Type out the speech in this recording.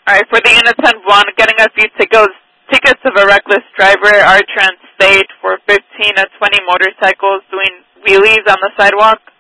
All right, for the unit 10-1, getting a few tickets of a reckless driver, R-Trans State for 15 to 20 motorcycles doing wheelies on the sidewalk.